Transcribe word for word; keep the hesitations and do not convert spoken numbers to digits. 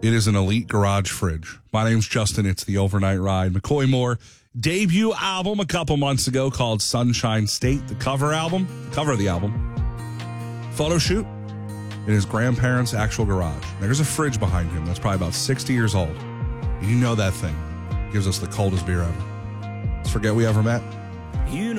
It is an elite garage fridge. My name's Justin. It's the Overnight Ride. McCoy Moore debut album a couple months ago called Sunshine State. The cover album, the cover of the album. Photo shoot in his grandparents' actual garage. There's a fridge behind him that's probably about sixty years old. And you know that thing gives us the coldest beer ever. Let's forget we ever met. You know